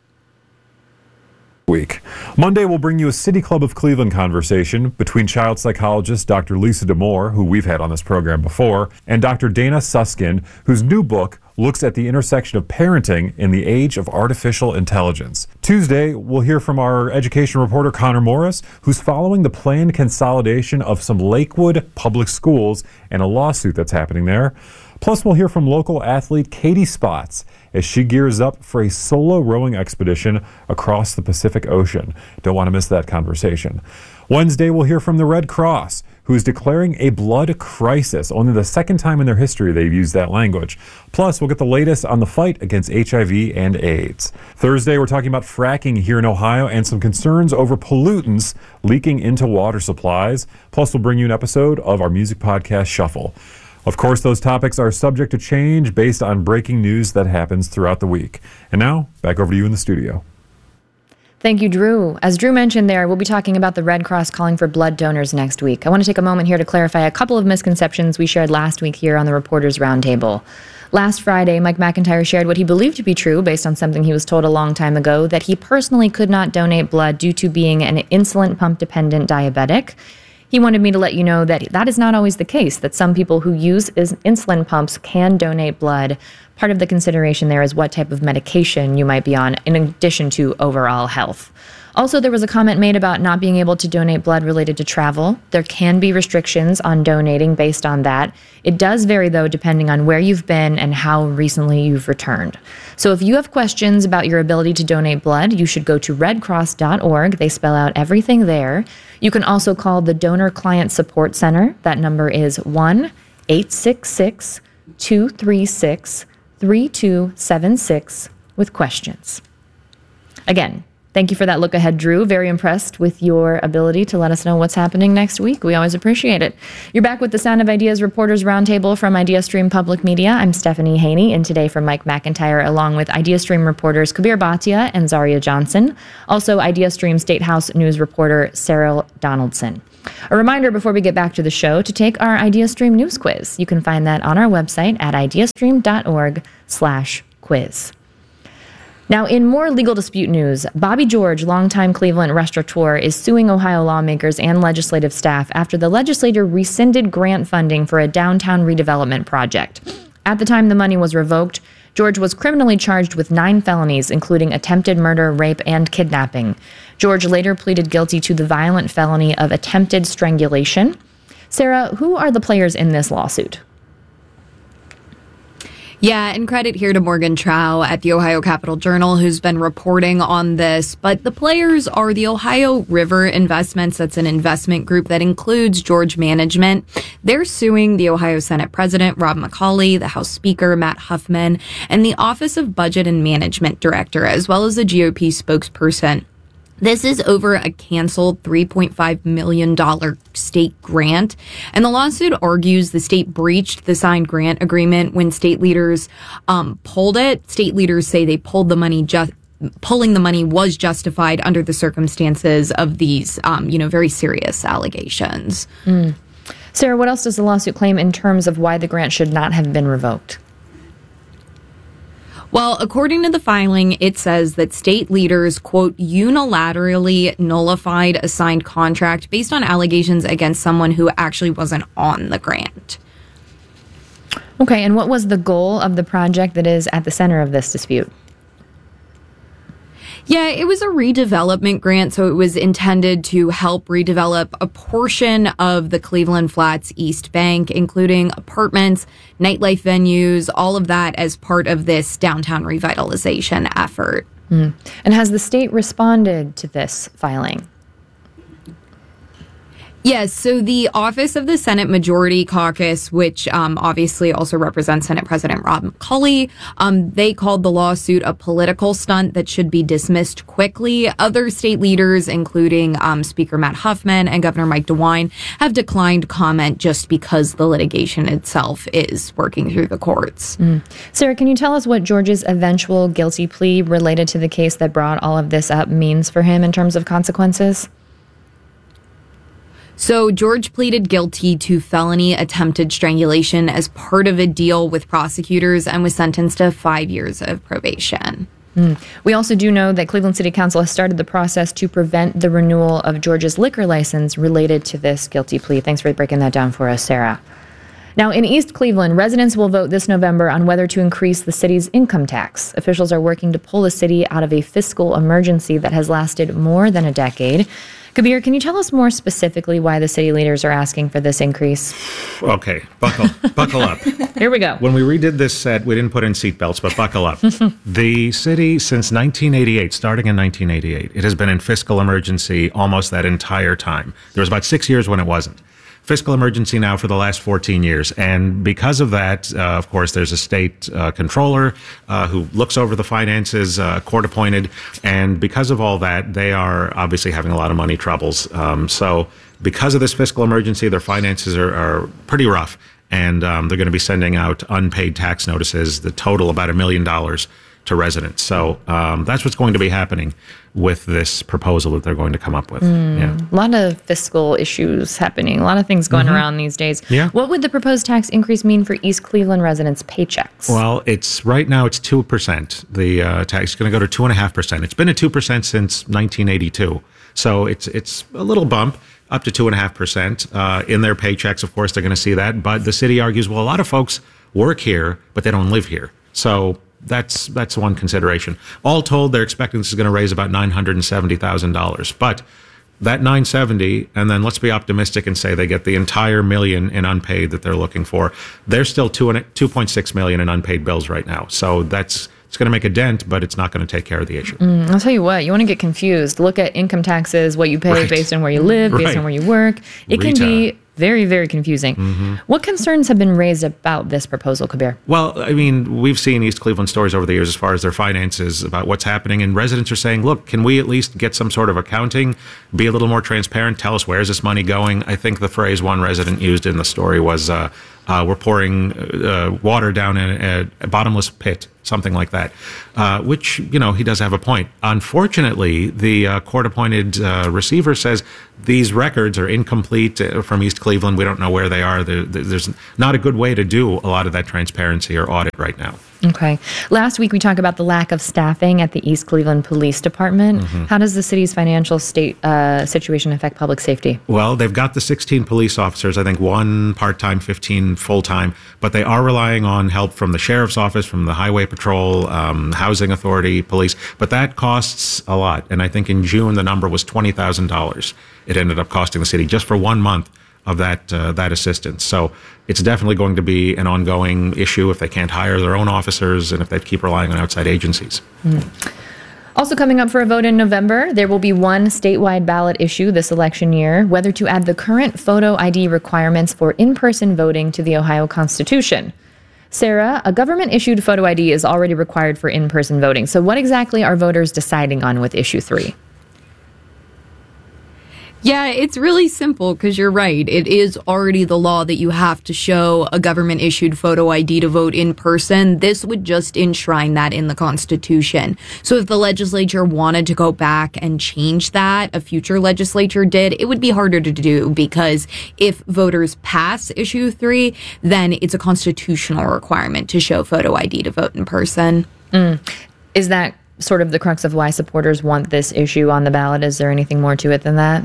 Week. Monday will bring you a City Club of Cleveland conversation between child psychologist Doctor Lisa D'Amour, who we've had on this program before, and Doctor Dana Susskind, whose new book looks at the intersection of parenting in the age of artificial intelligence. Tuesday, we'll hear from our education reporter Connor Morris, who's following the planned consolidation of some Lakewood public schools and a lawsuit that's happening there. Plus, we'll hear from local athlete Katie Spots as she gears up for a solo rowing expedition across the Pacific Ocean. Don't want to miss that conversation. Wednesday, we'll hear from the Red Cross, who's declaring a blood crisis. Only the second time in their history they've used that language. Plus, we'll get the latest on the fight against H I V and AIDS. Thursday, we're talking about fracking here in Ohio and some concerns over pollutants leaking into water supplies. Plus, we'll bring you an episode of our music podcast, Shuffle. Of course, those topics are subject to change based on breaking news that happens throughout the week. And now, back over to you in the studio. Thank you, Drew. As Drew mentioned there, we'll be talking about the Red Cross calling for blood donors next week. I want to take a moment here to clarify a couple of misconceptions we shared last week here on the Reporters Roundtable. Last Friday, Mike McIntyre shared what he believed to be true based on something he was told a long time ago, that he personally could not donate blood due to being an insulin pump-dependent diabetic. He wanted me to let you know that that is not always the case, that some people who use is- insulin pumps can donate blood. Part of the consideration there is what type of medication you might be on, in addition to overall health. Also, there was a comment made about not being able to donate blood related to travel. There can be restrictions on donating based on that. It does vary, though, depending on where you've been and how recently you've returned. So if you have questions about your ability to donate blood, you should go to red cross dot org. They spell out everything there. You can also call the Donor Client Support Center. That number is one eight six six, two three six, three two seven six with questions. Again, thank you for that look ahead, Drew. Very impressed with your ability to let us know what's happening next week. We always appreciate it. You're back with the Sound of Ideas Reporters Roundtable from IdeaStream Public Media. I'm Stephanie Haney, and today from Mike McIntyre, along with IdeaStream reporters Kabir Bhatia and Zaria Johnson. Also, IdeaStream State House News reporter Sarah Donaldson. A reminder before we get back to the show to take our IdeaStream News Quiz. You can find that on our website at ideastream dot org slash quiz. Now, in more legal dispute news, Bobby George, longtime Cleveland restaurateur, is suing Ohio lawmakers and legislative staff after the legislature rescinded grant funding for a downtown redevelopment project. At the time the money was revoked, George was criminally charged with nine felonies, including attempted murder, rape, and kidnapping. George later pleaded guilty to the violent felony of attempted strangulation. Sarah, who are the players in this lawsuit? Yeah, and credit here to Morgan Trow at the Ohio Capital Journal, who's been reporting on this. But the players are the Ohio River Investments. That's an investment group that includes George Management. They're suing the Ohio Senate President, Rob McCauley, the House Speaker, Matt Huffman, and the Office of Budget and Management Director, as well as the G O P spokesperson. This is over a canceled three point five million dollars state grant. And the lawsuit argues the state breached the signed grant agreement when state leaders um, pulled it. State leaders say they pulled the money just pulling the money was justified under the circumstances of these, um, you know, very serious allegations. Mm. Sarah, what else does the lawsuit claim in terms of why the grant should not have been revoked? Well, according to the filing, it says that state leaders, quote, unilaterally nullified a signed contract based on allegations against someone who actually wasn't on the grant. Okay, and what was the goal of the project that is at the center of this dispute? Yeah, it was a redevelopment grant, so it was intended to help redevelop a portion of the Cleveland Flats East Bank, including apartments, nightlife venues, all of that as part of this downtown revitalization effort. Mm. And has the state responded to this filing? Yes, so the Office of the Senate Majority Caucus, which um, obviously also represents Senate President Rob McCauley, um, they called the lawsuit a political stunt that should be dismissed quickly. Other state leaders, including um, Speaker Matt Huffman and Governor Mike DeWine, have declined comment just because the litigation itself is working through the courts. Mm. Sarah, can you tell us what George's eventual guilty plea related to the case that brought all of this up means for him in terms of consequences? So George pleaded guilty to felony attempted strangulation as part of a deal with prosecutors and was sentenced to five years of probation. Mm. We also do know that Cleveland City Council has started the process to prevent the renewal of George's liquor license related to this guilty plea. Thanks for breaking that down for us, Sarah. Now, in East Cleveland, residents will vote this November on whether to increase the city's income tax. Officials are working to pull the city out of a fiscal emergency that has lasted more than a decade. Kabir, can you tell us more specifically why the city leaders are asking for this increase? Okay, buckle, buckle up. Here we go. When we redid this set, we didn't put in seatbelts, but buckle up. The city, since nineteen eighty-eight, starting in nineteen eighty-eight, it has been in fiscal emergency almost that entire time. There was about six years when it wasn't. Fiscal emergency now for the last fourteen years. And because of that, uh, of course, there's a state uh, controller uh, who looks over the finances, uh, court appointed. And because of all that, they are obviously having a lot of money troubles. Um, so because of this fiscal emergency, their finances are, are pretty rough. And um, they're going to be sending out unpaid tax notices that total about a million dollars to residents. So um, that's what's going to be happening. with this proposal that they're going to come up with. Mm. Yeah. A lot of fiscal issues happening, a lot of things going Mhm. around these days. Yeah. What would the proposed tax increase mean for East Cleveland residents' paychecks? Well, it's right now it's two percent. The uh, tax is going to go to two and a half percent. It's been at two percent since nineteen eighty-two, so it's it's a little bump up to two and a half percent uh, in their paychecks. Of course, they're going to see that. But the city argues, well, a lot of folks work here, but they don't live here, so that's that's one consideration. All told, they're expecting this is going to raise about nine hundred and seventy thousand dollars, but that nine seventy, and then let's be optimistic and say they get the entire million in unpaid that they're looking for. They're still two and two point six million in unpaid bills right now. So that's it's going to make a dent, but it's not going to take care of the issue. Mm, I'll tell you what, you want to get confused. Look at income taxes, what you pay Right. based on where you live, based Right. on where you work. It can Rita. be very, very confusing. Mm-hmm. What concerns have been raised about this proposal, Kabir? Well, I mean, we've seen East Cleveland stories over the years as far as their finances, about what's happening, and residents are saying, look, can we at least get some sort of accounting, be a little more transparent, tell us where's this money going? I think the phrase one resident used in the story was, uh, uh, we're pouring uh, water down in a, a bottomless pit, something like that, uh, which, you know, he does have a point. Unfortunately, the uh, court-appointed uh, receiver says these records are incomplete uh, from East Cleveland. We don't know where they are. There, there's not a good way to do a lot of that transparency or audit right now. Okay. Last week, we talked about the lack of staffing at the East Cleveland Police Department. Mhm. How does the city's financial state uh, situation affect public safety? Well, they've got the sixteen police officers, I think one part-time, fifteen full-time, but they are relying on help from the sheriff's office, from the highway patrol, um, housing authority, police, but that costs a lot. And I think in June, the number was twenty thousand dollars. It ended up costing the city just for one month of that uh, that assistance. So it's definitely going to be an ongoing issue if they can't hire their own officers and if they keep relying on outside agencies. Mm. Also coming up for a vote in November, there will be one statewide ballot issue this election year, whether to add the current photo I D requirements for in-person voting to the Ohio Constitution. Sarah, a government-issued photo I D is already required for in-person voting. So what exactly are voters deciding on with issue three? Yeah, it's really simple because you're right. It is already the law that you have to show a government issued photo I D to vote in person. This would just enshrine that in the Constitution. So if the legislature wanted to go back and change that, a future legislature did, it would be harder to do because if voters pass issue three, then it's a constitutional requirement to show photo I D to vote in person. Mm. Is that sort of the crux of why supporters want this issue on the ballot? Is there anything more to it than that?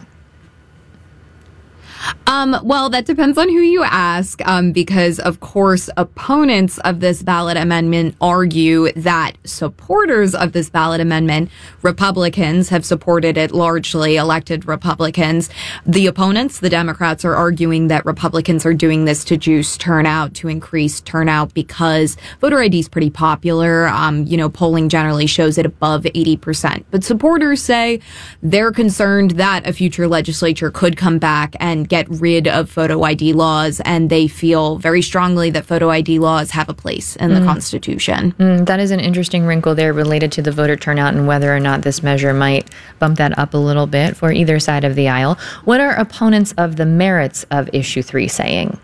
Um, well, that depends on who you ask, um, because, of course, opponents of this ballot amendment argue that supporters of this ballot amendment, Republicans, have supported it largely, elected Republicans. The opponents, the Democrats, are arguing that Republicans are doing this to juice turnout, to increase turnout, because voter I D is pretty popular. Um, you know, polling generally shows it above eighty percent. But supporters say they're concerned that a future legislature could come back and get rid of photo I D laws, and they feel very strongly that photo I D laws have a place in the Mm. Constitution. Mm, that is an interesting wrinkle there related to the voter turnout and whether or not this measure might bump that up a little bit for either side of the aisle. What are opponents of the merits of issue three saying?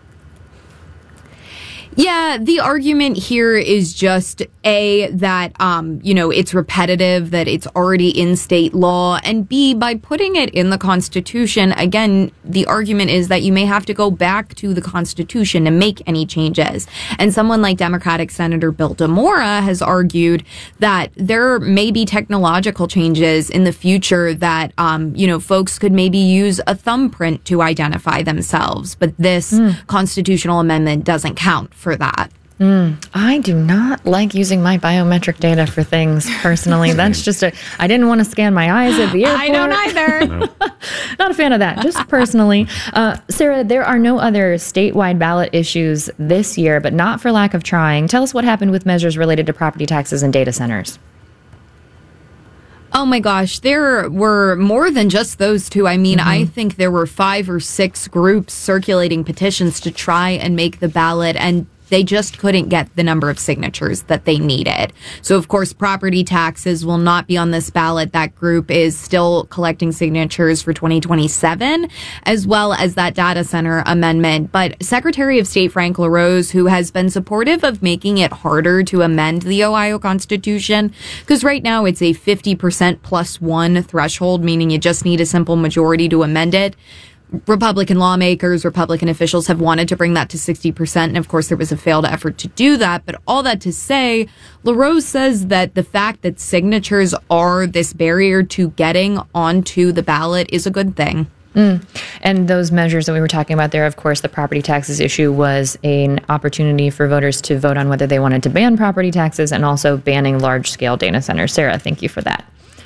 Yeah, the argument here is just A, that, um, you know, it's repetitive, that it's already in state law, and B, by putting it in the Constitution, again, the argument is that you may have to go back to the Constitution to make any changes. And someone like Democratic Senator Bill DeMora has argued that there may be technological changes in the future that, um, you know, folks could maybe use a thumbprint to identify themselves, but this mm. constitutional amendment doesn't count for that. Mm, I do not like using my biometric data for things personally. That's just a, I didn't want to scan my eyes at the airport. I don't either. Not a fan of that, just personally. Uh, Sarah, there are no other statewide ballot issues this year, but not for lack of trying. Tell us what happened with measures related to property taxes and data centers. Oh my gosh, there were more than just those two. I mean, mm-hmm. I think there were five or six groups circulating petitions to try and make the ballot, and They just couldn't get the number of signatures that they needed. So, of course, property taxes will not be on this ballot. That group is still collecting signatures for twenty twenty-seven, as well as that data center amendment. But Secretary of State Frank LaRose, who has been supportive of making it harder to amend the Ohio Constitution, because right now it's a fifty percent plus one threshold, meaning you just need a simple majority to amend it. Republican lawmakers, Republican officials have wanted to bring that to sixty percent. And of course, there was a failed effort to do that. But all that to say, LaRose says that the fact that signatures are this barrier to getting onto the ballot is a good thing. Mm. And those measures that we were talking about there, of course, the property taxes issue was an opportunity for voters to vote on whether they wanted to ban property taxes and also banning large-scale data centers. Sarah, thank you for that.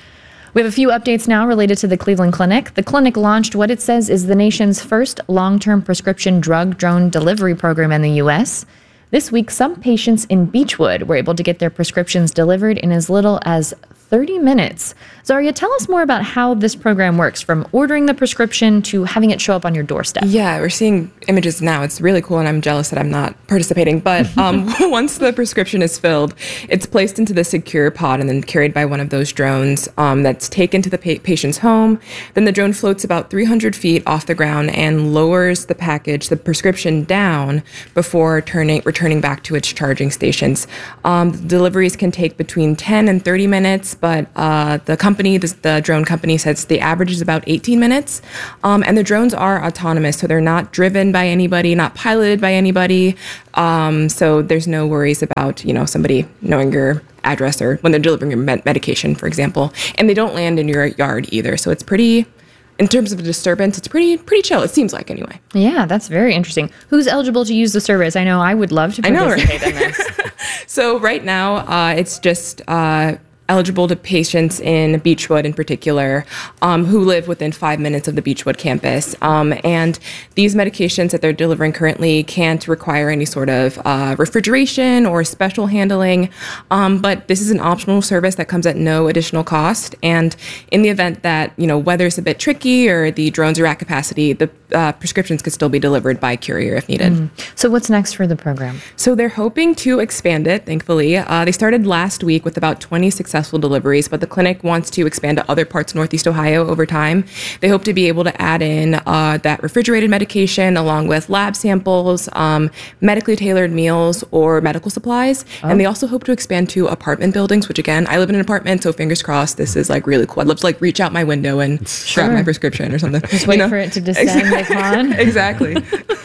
We have a few updates now related to the Cleveland Clinic. The clinic launched what it says is the nation's first long-term prescription drug drone delivery program in the U S. This week, some patients in Beechwood were able to get their prescriptions delivered in as little as thirty minutes. Zaria, tell us more about how this program works, from ordering the prescription to having it show up on your doorstep. Yeah, we're seeing images now. It's really cool, and I'm jealous that I'm not participating. But um, once the prescription is filled, it's placed into the secure pod and then carried by one of those drones um, that's taken to the pa- patient's home. Then the drone floats about three hundred feet off the ground and lowers the package, the prescription, down before turning, returning back to its charging stations. Um, deliveries can take between ten and thirty minutes, but uh, the company, the, the drone company, says the average is about eighteen minutes. Um, and the drones are autonomous, so they're not driven by anybody, not piloted by anybody. Um, so there's no worries about, you know, somebody knowing your address or when they're delivering your med- medication, for example. And they don't land in your yard either. So it's pretty, in terms of a disturbance, it's pretty pretty chill, it seems like, anyway. Yeah, that's very interesting. Who's eligible to use the service? I know I would love to participate I know, right? in this. So right now, uh, it's just uh, eligible to patients in Beechwood in particular, um, who live within five minutes of the Beechwood campus. Um, and these medications that they're delivering currently can't require any sort of uh, refrigeration or special handling. Um, but this is an optional service that comes at no additional cost. And in the event that, you know, weather's a bit tricky or the drones are at capacity, the uh, prescriptions could still be delivered by courier if needed. Mm. So what's next for the program? So they're hoping to expand it, thankfully. Uh, they started last week with about twenty successful deliveries, but the clinic wants to expand to other parts of Northeast Ohio over time. They hope to be able to add in uh, that refrigerated medication along with lab samples, um, medically tailored meals, or medical supplies. Oh. And they also hope to expand to apartment buildings, which, again, I live in an apartment, so fingers crossed, this is like really cool. I'd love to like reach out my window and sure. grab my prescription or something. Just wait you know? for it to descend like on. Exactly.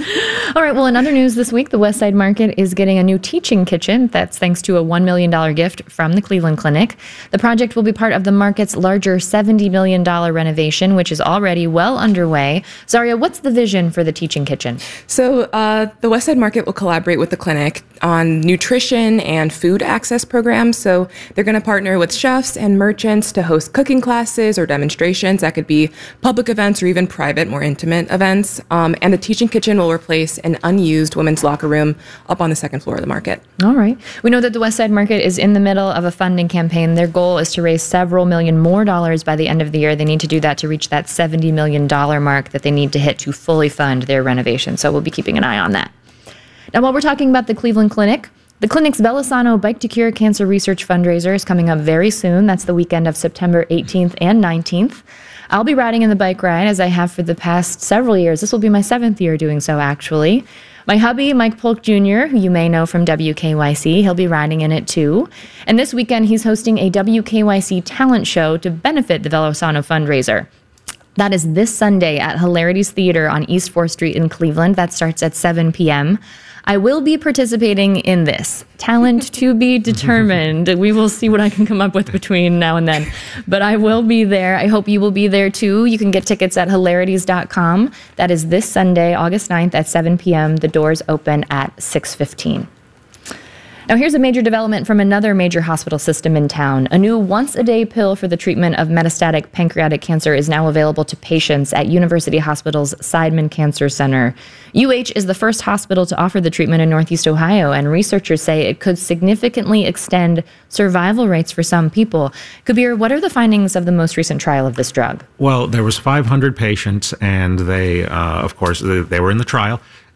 All right, well, in other news this week, the Westside Market is getting a new teaching kitchen. That's thanks to a one million dollars gift from the Cleveland Clinic. The project will be part of the market's larger seventy million dollars renovation, which is already well underway. Zaria, what's the vision for the teaching kitchen? So uh, the Westside Market will collaborate with the clinic on nutrition and food access programs. So they're going to partner with chefs and merchants to host cooking classes or demonstrations. That could be public events or even private, more intimate events. Um, and the teaching kitchen will replace an unused women's locker room up on the second floor of the market. All right. We know that the Westside Market is in the middle of a funding campaign. Their goal is to raise several million more dollars by the end of the year. They need to do that to reach that seventy million dollars mark that they need to hit to fully fund their renovation. So we'll be keeping an eye on that. Now, while we're talking about the Cleveland Clinic, the clinic's Belisano Bike to Cure Cancer Research fundraiser is coming up very soon. That's the weekend of September eighteenth and nineteenth. I'll be riding in the bike ride, as I have for the past several years. This will be my seventh year doing so, actually. My hubby, Mike Polk Junior, who you may know from W K Y C, he'll be riding in it too. And this weekend, he's hosting a W K Y C talent show to benefit the Belisano fundraiser. That is this Sunday at Hilarities Theater on East fourth Street in Cleveland. That starts at seven p.m. I will be participating in this. Talent to be determined. We will see what I can come up with between now and then. But I will be there. I hope you will be there too. You can get tickets at hilarities dot com. That is this Sunday, August ninth at seven p.m. The doors open at six fifteen. Now, here's a major development from another major hospital system in town. A new once-a-day pill for the treatment of metastatic pancreatic cancer is now available to patients at University Hospital's Seidman Cancer Center. U H is the first hospital to offer the treatment in Northeast Ohio, and researchers say it could significantly extend survival rates for some people. Kabir, what are the findings of the most recent trial of this drug? Well, there was five hundred patients, and they, uh, of course, they, they were in the trial.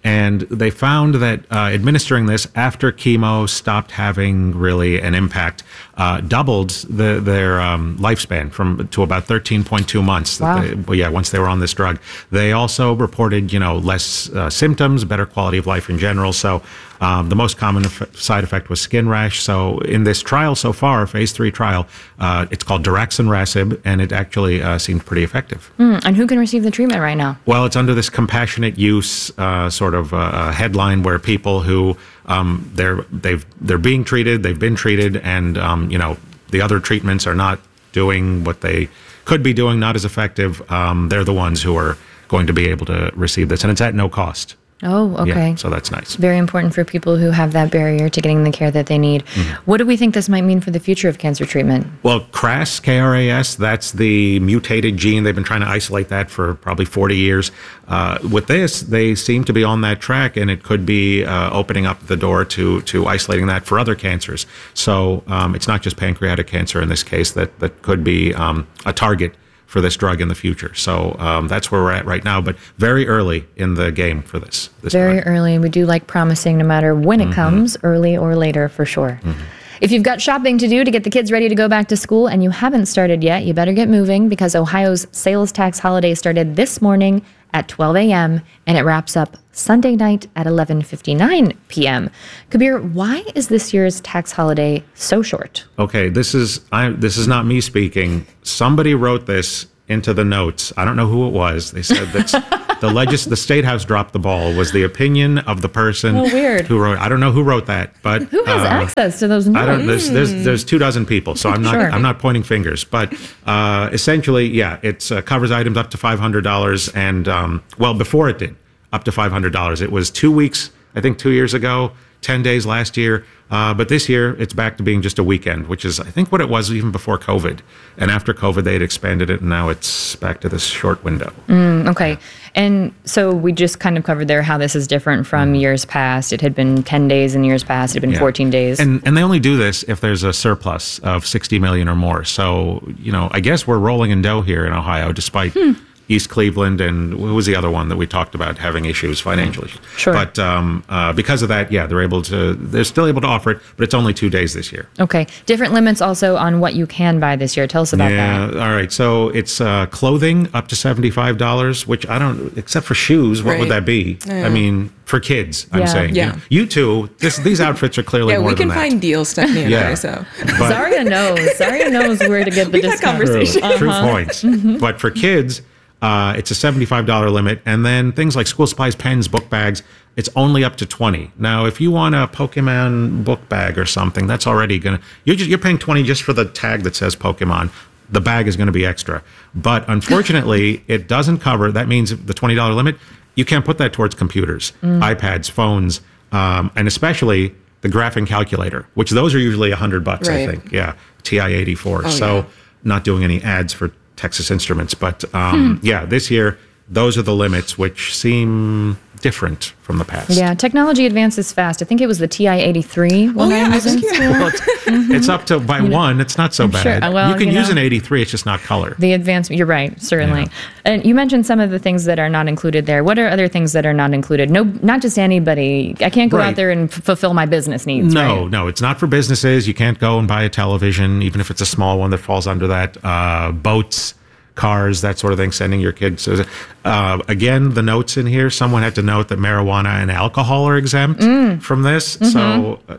And they found that uh, administering this after chemo stopped having really an impact, uh, doubled the, their um, lifespan from to about thirteen point two months. Wow. They, well, yeah, once they were on this drug. They also reported, you know, less uh, symptoms, better quality of life in general. So um, the most common eff- side effect was skin rash. So in this trial so far, phase three trial, uh, it's called daraxonrasib, and it actually uh, seemed pretty effective. Mm, and who can receive the treatment right now? Well, it's under this compassionate use uh, sort of uh, headline where people who um, they're they've they're being treated, they've been treated, and um, you know the other treatments are not doing what they could be doing, not as effective. Um, they're the ones who are going to be able to receive this, and it's at no cost. Oh, okay. Yeah, so that's nice. Very important for people who have that barrier to getting the care that they need. Mm-hmm. What do we think this might mean for the future of cancer treatment? Well, C R A S, K R A S, that's the mutated gene. They've been trying to isolate that for probably forty years. Uh, with this, they seem to be on that track, and it could be uh, opening up the door to to isolating that for other cancers. So um, it's not just pancreatic cancer in this case that, that could be um, a target for this drug in the future. So um, that's where we're at right now, but very early in the game for this. this Very drug. early. We do like promising no matter when it mm-hmm. comes, early or later for sure. Mm-hmm. If you've got shopping to do to get the kids ready to go back to school and you haven't started yet, you better get moving because Ohio's sales tax holiday started this morning at twelve a.m. and it wraps up Sunday night at eleven fifty-nine p.m. Kabir, why is this year's tax holiday so short? Okay, this is I, this is not me speaking. Somebody wrote this into the notes. I don't know who it was. They said that the legis- the State House dropped the ball. Was the opinion of the person oh, weird. who wrote. I don't know who wrote that, but who has uh, access to those notes? I don't. There's, there's there's two dozen people, so I'm not sure. I'm not pointing fingers. But uh, essentially, yeah, it uh, covers items up to five hundred dollars, and um, well, before it did up to five hundred dollars. It was two weeks, I think, two years ago. ten days last year. Uh, but this year, it's back to being just a weekend, which is, I think, what it was even before COVID. And after COVID, they had expanded it, and now it's back to this short window. Mm, okay. And so we just kind of covered there how this is different from mm. years past. It had been ten days in years past. It had been yeah. fourteen days. And and they only do this if there's a surplus of sixty million dollars or more. So, you know, I guess we're rolling in dough here in Ohio, despite... Hmm. East Cleveland, and who was the other one that we talked about having issues financially? Sure. But um, uh, because of that, yeah, they're able to, they're still able to offer it, but it's only two days this year. Okay. Different limits also on what you can buy this year. Tell us about yeah, that. All right. So it's uh, clothing up to seventy-five dollars, which I don't, except for shoes, what right. would that be? Yeah. I mean, for kids, I'm yeah. saying. Yeah. You two, this, these outfits are clearly yeah, more than that. Yeah, we can find deals, Stephanie and yeah. I, so. But, Zaria knows. Zaria knows where to get the We've discount. had conversation. True, true uh-huh. points. Mm-hmm. But for kids, Uh, it's a seventy-five dollars limit, and then things like school supplies, pens, book bags, it's only up to twenty dollars. Now, if you want a Pokemon book bag or something, that's already going to, you're just, you're paying twenty dollars just for the tag that says Pokemon. The bag is going to be extra. But unfortunately, it doesn't cover, that means the twenty dollars limit, you can't put that towards computers, mm. iPads, phones, um, and especially the graphing calculator, which those are usually one hundred bucks, right. I think. Yeah, T I eighty-four. Oh, so yeah. not doing any ads for Texas Instruments, but um, hmm. yeah, this year those are the limits, which seem different from the past. Yeah, technology advances fast. I think it was the T I eighty-three. Oh yeah, I was in school. Well, it's, mm-hmm. it's up to by you know, one. It's not so I'm bad. Sure. Well, you can you use know, an eighty-three. It's just not color. The advancement. You're right. Certainly. Yeah. And you mentioned some of the things that are not included there. What are other things that are not included? No, not just anybody. I can't go right. out there and f- fulfill my business needs. No, right? no, it's not for businesses. You can't go and buy a television, even if it's a small one that falls under that. Uh, boats. Cars, that sort of thing, sending your kids. Uh, again, the notes in here, someone had to note that marijuana and alcohol are exempt mm. from this. Mm-hmm. So uh,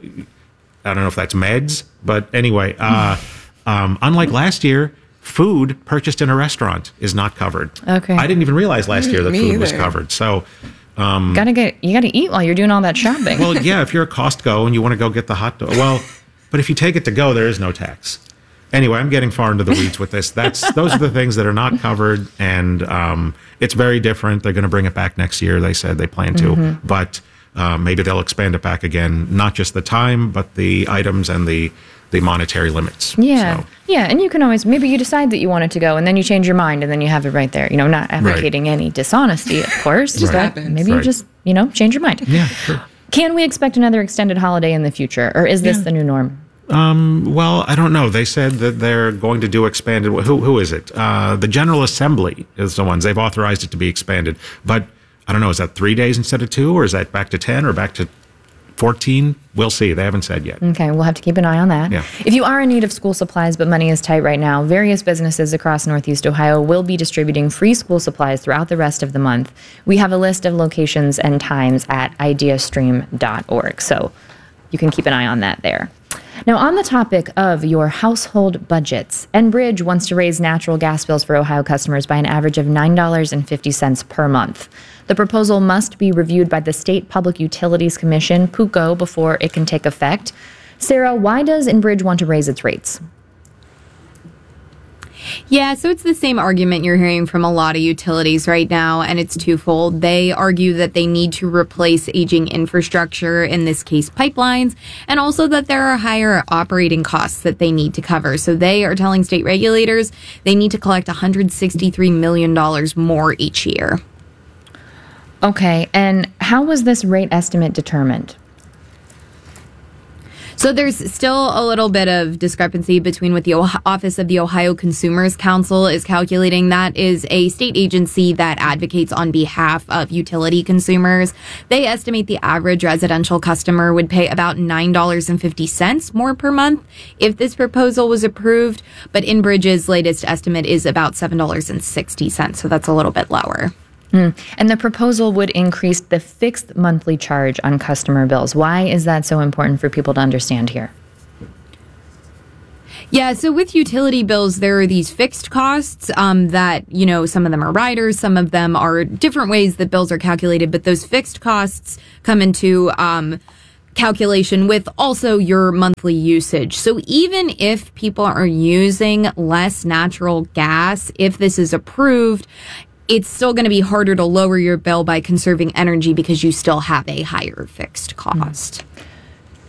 I don't know if that's meds, but anyway, uh, um, unlike last year, food purchased in a restaurant is not covered. Okay. I didn't even realize last year that Me food either. was covered. So um, gotta get you gotta eat while you're doing all that shopping. Well, yeah, if you're at Costco and you want to go get the hot dog, well, but if you take it to go, there is no tax. Anyway, I'm getting far into the weeds with this. That's those are the things that are not covered, and um, it's very different. They're going to bring it back next year. They said they plan to, mm-hmm. but uh, maybe they'll expand it back again. Not just the time, but the items and the the monetary limits. Yeah, so. yeah, and you can always maybe you decide that you want it to go, and then you change your mind, and then you have it right there. You know, not advocating right. any dishonesty, of course. Just but happens. maybe right. you just you know change your mind. Yeah, sure. Can we expect another extended holiday in the future, or is this yeah. the new norm? Um, well, I don't know. They said that they're going to do expanded. Who who is it? Uh, the General Assembly is the ones they've authorized it to be expanded. But I don't know, is that three days instead of two, or is that back to ten or back to fourteen? We'll see. They haven't said yet. Okay, we'll have to keep an eye on that. Yeah. If you are in need of school supplies but money is tight right now, various businesses across Northeast Ohio will be distributing free school supplies throughout the rest of the month. We have a list of locations and times at ideastream dot org, so you can keep an eye on that there. Now, on the topic of your household budgets, Enbridge wants to raise natural gas bills for Ohio customers by an average of nine dollars and fifty cents per month. The proposal must be reviewed by the State Public Utilities Commission, PUCO, before it can take effect. Sarah, why does Enbridge want to raise its rates? Yeah, so it's the same argument you're hearing from a lot of utilities right now, and it's twofold. They argue that they need to replace aging infrastructure, in this case pipelines, and also that there are higher operating costs that they need to cover. So they are telling state regulators they need to collect one hundred sixty-three million dollars more each year. Okay, and how was this rate estimate determined? So there's still a little bit of discrepancy between what the Office of the Ohio Consumers Council is calculating. That is a state agency that advocates on behalf of utility consumers. They estimate the average residential customer would pay about nine dollars and fifty cents more per month if this proposal was approved. But Enbridge's latest estimate is about seven dollars and sixty cents, so that's a little bit lower. Mm. And the proposal would increase the fixed monthly charge on customer bills. Why is that so important for people to understand here? Yeah, so with utility bills, there are these fixed costs um, that, you know, some of them are riders, some of them are different ways that bills are calculated, but those fixed costs come into um, calculation with also your monthly usage. So even if people are using less natural gas, if this is approved, it's still going to be harder to lower your bill by conserving energy because you still have a higher fixed cost. Mm.